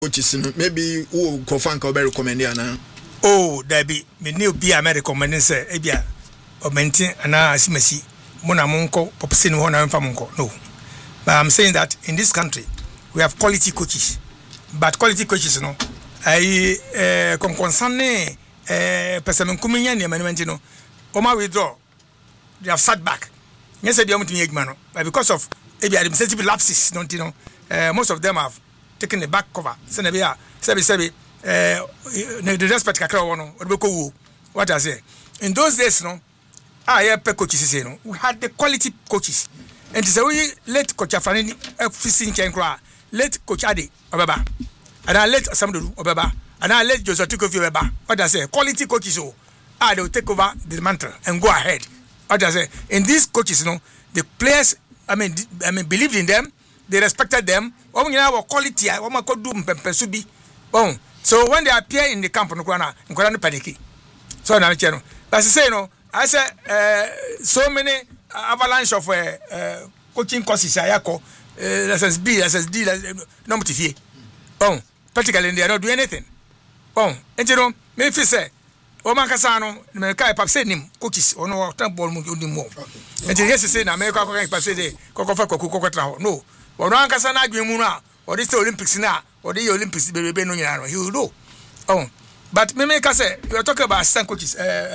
coaches maybe who Kofanka will recommend you. Oh, there be me new be a recommending say ebia or maintain and asimesi mona monko popsin one and famunko. No. But I'm saying that in this country we have quality coaches. But quality coaches no I concerne person kuminya ni management no Oma withdraw they have sat back. Yes say they want to no but because of ebia administrative lapses don't you know most of them have taken the back cover. Say na sebi the respect kakra wono odebeko what I say in those days no pe coaches say no we had the quality coaches and say we let coach Afani fisi nkenkra let coach Ade obeba and I let Samdu obeba and I let Joseph Tukofi obeba what I say quality coaches they will take over the mantle and go ahead what I say in these coaches the players I mean believed in them, they respected them quality mpempesubi bon. So when they appear in the camp, no panic. So now, but I say I say so many avalanche of coaching courses. SSB, SSD, no motivate. Bon, practically they are not doing anything. Bon, and you know, maybe say, "O man kasano, me kai pap say nim coaches or no ball mu more." And yes, say na me kwa pap say de kokofa kokokota no. Or no kasana adwemu na or this Olympics na. Or the Olympics baby no nyaro he will know. Oh, but me make say you are talking about assistant coaches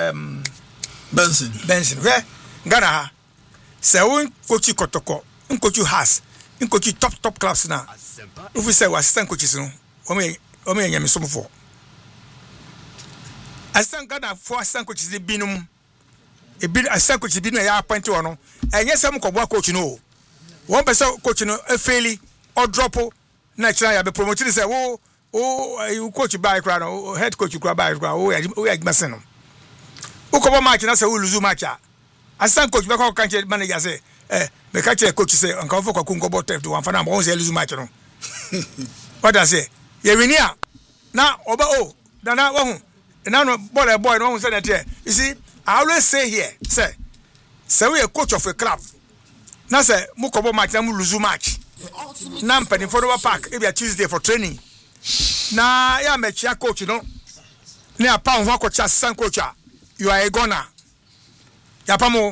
Benson where Ghana say one coach Kotoko coach has coach top clubs now if we say assistant coaches no o me nyame so for assistant Ghana for assistant coaches dey binum e bi assistant coaches bi no ya appoint no enye sem ko boa coach no one person coach no e faili or drop next time I be promoted say you coach by crowd head coach crowd by crowd we agmasen no who come match na say we lose match assistant coach be call country manager say me catch coach say anka for kwaku go to one fana mo say lose match no what I say you win here na oba na wo na no boy no say that you see I always say here say we a coach of a club na say mu ko match na mu lose match na mpani for the park e be Tuesday for training na ya mechia coach no na pa ho coach assistant coach you are a goner ya pamo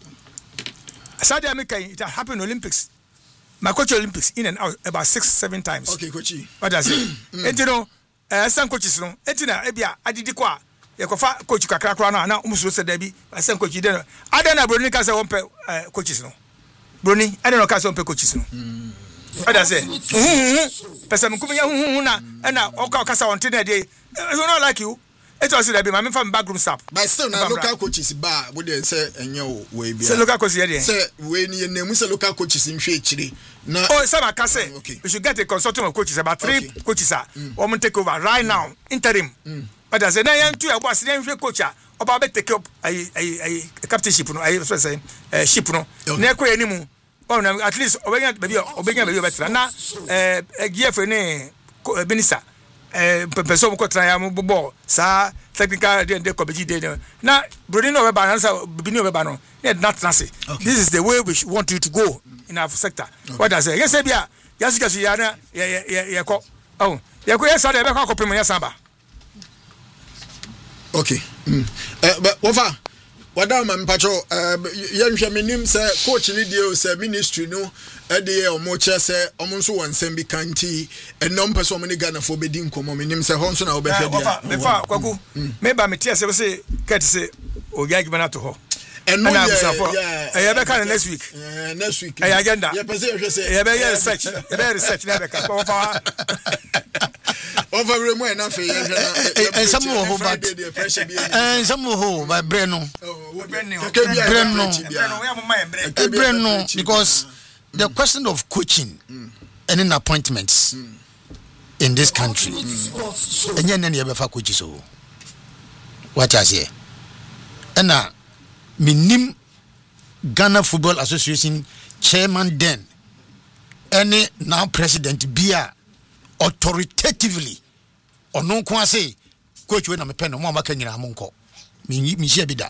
Saudi America it happened Olympics my coach Olympics in and out about 6-7 times okay coach what does it you know assistant coaches no etina e bia adidi kwa ye kofa coach kakra na umuso se da bi assistant coach dey no adana broni ka se won pe coaches no broni adana ka se won pe coaches no what I say? Person come here na na oka say on ten day. I don't know like you. It was that be my from backroom staff. But still na local coaches ba we dey say enyo we bia. Say local coaches here. Say we ni name say local coaches in hwe chire. Na some can say we should get a consulting of coaches about 3 coaches we take over right now interim. But I say na yan two about say hwe coach oba be take up a captainship no I say ship no. Na ko enimu at least obenya baby better na GF ne benisa person ko try am bobo sa technical dey committee dey na brody no be na sa bini be no not transit. This is the way we want you to go in our sector. What I say yes bia yasika su ya na ye ko ye ko yesa dey be ko pem yesa ba okay but wofa wada ma mpacho yanhwe menim se coach ni die se ministry no de o mo che se o mo so wonsem bi kanti enom person o mo ni Ghana fo be di nkomo menim se ho so na obehwe dia mefa kwaku me ba me tie se say ket se o gagbe na to ho eno ya be kan next week ya agenda ya pese hwe se ya be research na be ka ko fa over remo na fe and some who but and some who by Breno because the question of coaching and in appointments in this country and yen any ever coaches so what I say and minim Ghana Football Association chairman then any now president Bia authoritatively or no kwa say coach when I'm a pen no mama can nyina monko mi share bida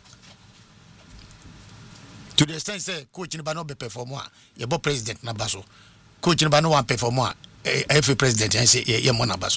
to the extent say coach ni ba no be perform a ye bo president na ba so coach ni ba no wan perform a FA president and say ye monabas